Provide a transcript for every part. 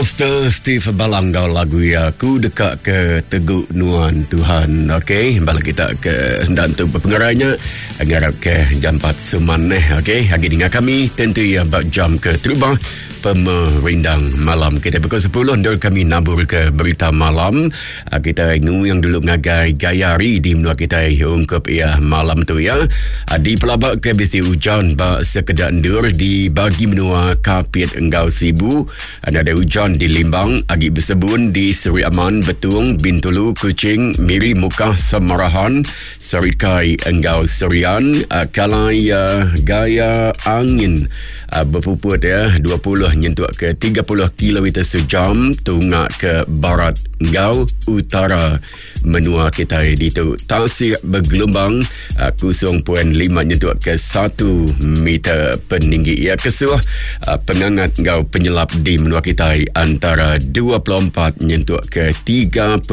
Monster Steve Balanggau lagu ya Ku Dekat Ke Teguk Nuan Tuhan. Okey, bala kita ke dan untuk pengarahnya ngarap ke jam 4 semaneh. Okey, hari dengan kami tentu yang jam ke terubah pemerindang malam kita pukul 10 dan kami nabur ke berita malam. Kita ingu yang dulu ngagai gayari di menua kita ungkap ya malam tu ya. Di pelabak ke bisi hujan ba sekedar endur di bagi menua Kapit Enggau Sibu. Ada hujan di Limbang, Agi Bersebun di Seri Aman, Betung, Bintulu, Kuching, Miri Mukah, Semarahan, Serikai Enggau Serian, Kalai gaya angin berpuput ya 20 nyentuh ke 30 km sejam tunggak ke barat Enggau utara menua kita di tu tasik bergelombang 0.5 nyentuh ke 1 meter peninggi ya kesuh pengangat Enggau penyelap di menua kita antara 24 nyentuh ke 34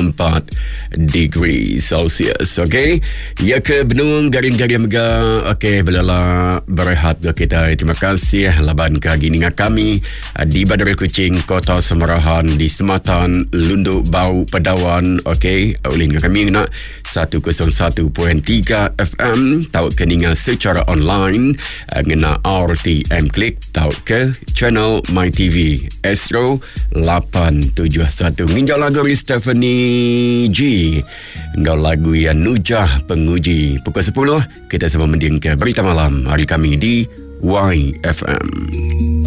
degree Celsius. Okey, ya ke benung garing-garing mega. Okey, belala berehat kita. Terima kasih laban kagi dengan kami di Bandar Kuching, Kota Semarahan, di Sematan, Lunduk, Bau, Pedawan. Okey, ulin kami nak 101.3 FM tahu keninga secara online ngena RTM Klik tahu ke channel MyTV Astro 871. Nginjau lagu Stephanie G. Nginjau lagu yang Nujah Penguji. Pukul 10 kita sama mending ke berita malam hari kami di YFM.